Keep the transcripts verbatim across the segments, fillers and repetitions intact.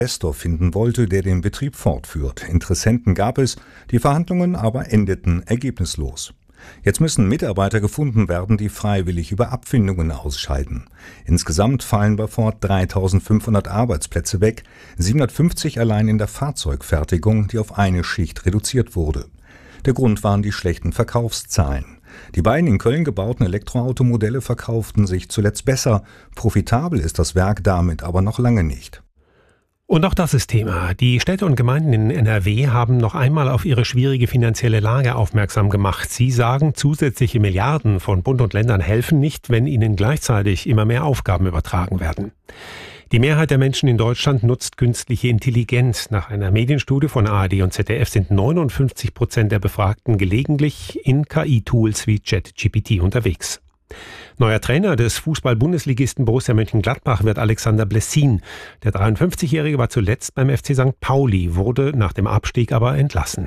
Investor finden wollte, der den Betrieb fortführt. Interessenten gab es, die Verhandlungen aber endeten ergebnislos. Jetzt müssen Mitarbeiter gefunden werden, die freiwillig über Abfindungen ausscheiden. Insgesamt fallen bei Ford dreitausendfünfhundert Arbeitsplätze weg, siebenhundertfünfzig allein in der Fahrzeugfertigung, die auf eine Schicht reduziert wurde. Der Grund waren die schlechten Verkaufszahlen. Die beiden in Köln gebauten Elektroautomodelle verkauften sich zuletzt besser. Profitabel ist das Werk damit aber noch lange nicht. Und auch das ist Thema. Die Städte und Gemeinden in N R W haben noch einmal auf ihre schwierige finanzielle Lage aufmerksam gemacht. Sie sagen, zusätzliche Milliarden von Bund und Ländern helfen nicht, wenn ihnen gleichzeitig immer mehr Aufgaben übertragen werden. Die Mehrheit der Menschen in Deutschland nutzt künstliche Intelligenz. Nach einer Medienstudie von A R D und Z D F sind neunundfünfzig Prozent der Befragten gelegentlich in K I-Tools wie ChatGPT unterwegs. Neuer Trainer des Fußball-Bundesligisten Borussia Mönchengladbach wird Alexander Blessin. Der dreiundfünfzigjährige war zuletzt beim F C Sankt Pauli, wurde nach dem Abstieg aber entlassen.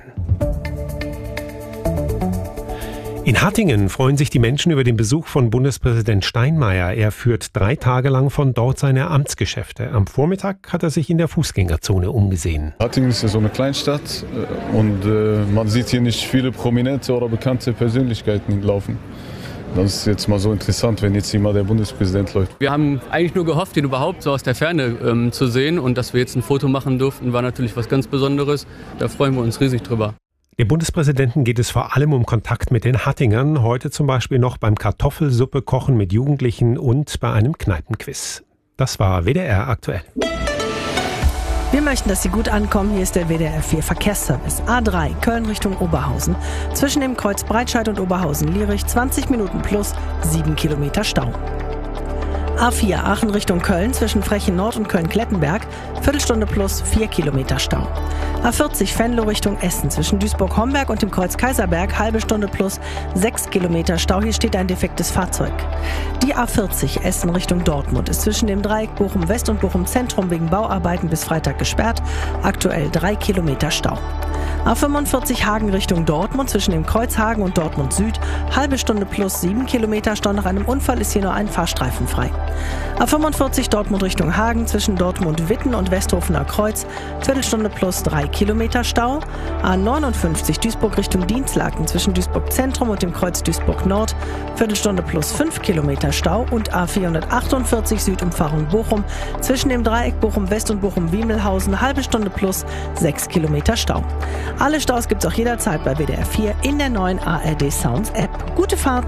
In Hattingen freuen sich die Menschen über den Besuch von Bundespräsident Steinmeier. Er führt drei Tage lang von dort seine Amtsgeschäfte. Am Vormittag hat er sich in der Fußgängerzone umgesehen. Hattingen ist ja so eine Kleinstadt und äh, man sieht hier nicht viele prominente oder bekannte Persönlichkeiten laufen. Das ist jetzt mal so interessant, wenn jetzt hier mal der Bundespräsident läuft. Wir haben eigentlich nur gehofft, ihn überhaupt so aus der Ferne ähm, zu sehen. Und dass wir jetzt ein Foto machen durften, war natürlich was ganz Besonderes. Da freuen wir uns riesig drüber. Dem Bundespräsidenten geht es vor allem um Kontakt mit den Hattingern. Heute zum Beispiel noch beim Kartoffelsuppe kochen mit Jugendlichen und bei einem Kneipenquiz. Das war W D R aktuell. Wir möchten, dass Sie gut ankommen. Hier ist der W D R vier Verkehrsservice. A drei, Köln Richtung Oberhausen. Zwischen dem Kreuz Breitscheid und Oberhausen-Lierich zwanzig Minuten plus sieben Kilometer Stau. A vier, Aachen Richtung Köln. Zwischen Frechen Nord und Köln-Klettenberg. Viertelstunde plus vier Kilometer Stau. A vierzig, Venlo Richtung Essen. Zwischen Duisburg-Homberg und dem Kreuz Kaiserberg. Halbe Stunde plus sechs Kilometer Stau. Hier steht ein defektes Fahrzeug. Die A vierzig, Essen Richtung Dortmund, ist zwischen dem Dreieck Bochum-West und Bochum-Zentrum wegen Bauarbeiten bis Freitag gesperrt. Aktuell drei Kilometer Stau. A fünfundvierzig, Hagen Richtung Dortmund, zwischen dem Kreuz Hagen und Dortmund Süd. Halbe Stunde plus sieben Kilometer Stau. Nach einem Unfall ist hier nur ein Fahrstreifen frei. A fünfundvierzig, Dortmund Richtung Hagen, zwischen Dortmund-Witten und Westhofener Kreuz. Viertelstunde plus drei Kilometer Stau. A neunundfünfzig, Duisburg Richtung Dienstlaken, zwischen Duisburg Zentrum und dem Kreuz Duisburg Nord. Viertelstunde plus fünf Kilometer Stau. Und A vierhundertachtundvierzig, Südumfahrung Bochum, zwischen dem Dreieck Bochum-West und Bochum-Wiemelhausen. Halbe Stunde plus sechs Kilometer Stau. Alle Staus gibt's auch jederzeit bei W D R vier in der neuen A R D Sounds App. Gute Fahrt!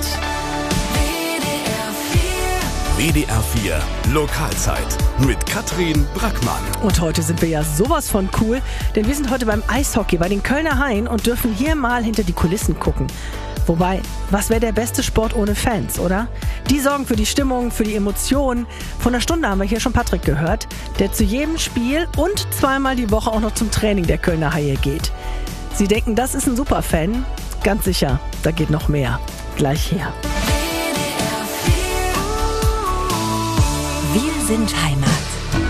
W D R vier Lokalzeit mit Katrin Brackmann. Und heute sind wir ja sowas von cool, denn wir sind heute beim Eishockey bei den Kölner Haien und dürfen hier mal hinter die Kulissen gucken. Wobei, was wäre der beste Sport ohne Fans, oder? Die sorgen für die Stimmung, für die Emotionen. Vor einer Stunde haben wir hier schon Patrick gehört, der zu jedem Spiel und zweimal die Woche auch noch zum Training der Kölner Haie geht. Sie denken, das ist ein Superfan? Ganz sicher, da geht noch mehr. Gleich her. Wir sind Heimat.